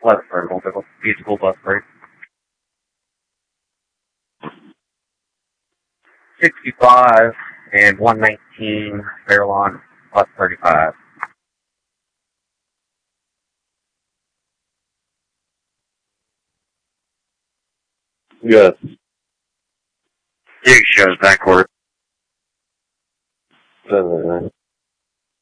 Weatherford, multiple musical bus break. 65 and 119, Fairlawn, bus 35. Yes. Duke shows backcourt. 7-9.